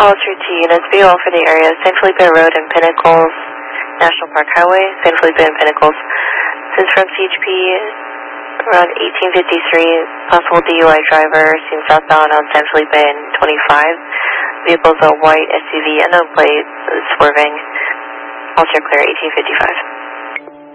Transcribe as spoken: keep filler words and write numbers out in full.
Alter T units, be all for the area. San Felipe Road and Pinnacles National Park Highway, San Felipe and Pinnacles. Since from C H P around eighteen fifty-three, possible D U I driver seen southbound on San Felipe and twenty-five. Vehicle's a white S U V, unknown plate, swerving. All clear, eighteen fifty-five.